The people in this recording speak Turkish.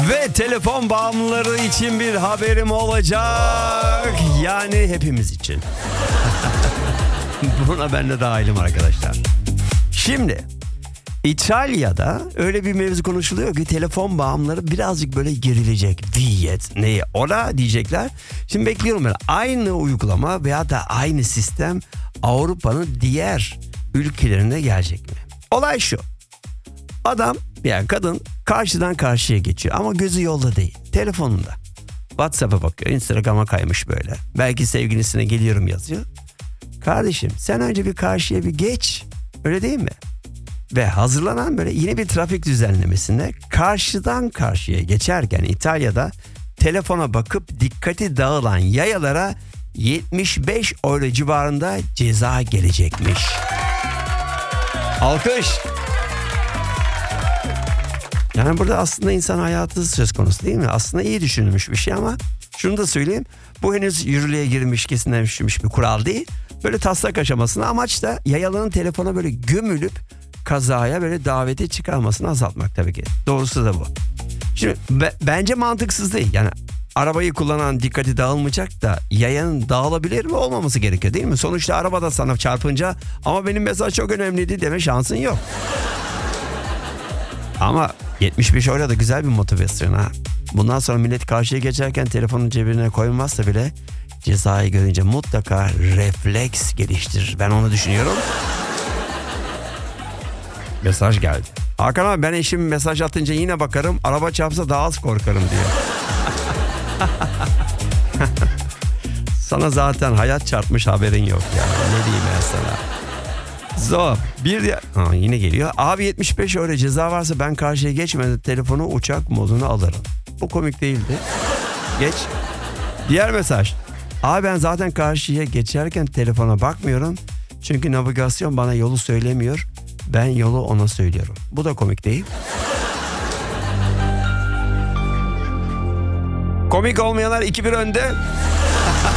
Ve telefon bağımlıları için bir haberim olacak. Yani hepimiz için. Buna ben de dahilim arkadaşlar. Şimdi İtalya'da öyle bir mevzu konuşuluyor ki telefon bağımlıları birazcık böyle gerilecek. Diyet neye ola diyecekler. Şimdi bekliyorum ben. Aynı uygulama veya da aynı sistem Avrupa'nın diğer ülkelerine gelecek mi? Olay şu. Adam yani kadın karşıdan karşıya geçiyor ama gözü yolda değil. Telefonunda. WhatsApp'a bakıyor. Instagram'a kaymış böyle. Belki sevgilisine geliyorum yazıyor. Kardeşim sen önce bir karşıya bir geç. Öyle değil mi? Ve hazırlanan böyle yeni bir trafik düzenlemesinde karşıdan karşıya geçerken İtalya'da telefona bakıp dikkati dağılan yayalara 75 euro civarında ceza gelecekmiş. Alkış. Yani burada aslında insan hayatı söz konusu değil mi? Aslında iyi düşünülmüş bir şey ama şunu da söyleyeyim. Bu henüz yürürlüğe girmiş, kesinleşmiş bir kural değil. Böyle taslak aşamasında amaç da yayaların telefona böyle gömülüp kazaya böyle daveti çıkarmasını azaltmak tabii ki. Doğrusu da bu. Şimdi bence mantıksız değil. Yani arabayı kullanan dikkati dağılmayacak da yayanın dağılabilir mi olmaması gerekiyor değil mi? Sonuçta arabada sana çarpınca ama benim mesaj çok önemliydi deme şansın yok. Ama 75 euro da güzel bir motivasyon ha. Bundan sonra millet karşıya geçerken telefonun cebine koymazsa bile cezayı görünce mutlaka refleks geliştirir. Ben onu düşünüyorum. Mesaj geldi. Hakan abi ben eşim mesaj atınca yine bakarım. Araba çarpsa daha az korkarım diyor. Sana zaten hayat çarpmış haberin yok ya. Ne diyeyim ben sana. Zor. Yine geliyor. Abi 75 euro ceza varsa ben karşıya geçmeden telefonu uçak moduna alırım. Bu komik değildi. Geç. Diğer mesaj. Abi ben zaten karşıya geçerken telefona bakmıyorum. Çünkü navigasyon bana yolu söylemiyor. Ben yolu ona söylüyorum. Bu da komik değil. Komik olmayanlar 2-1 önde.